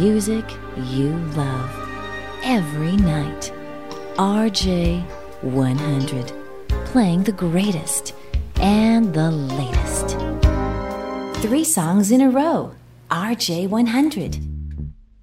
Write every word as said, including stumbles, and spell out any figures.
music you love every night. R J one hundred, playing the greatest and the latest. Three songs in a row. R J one hundred.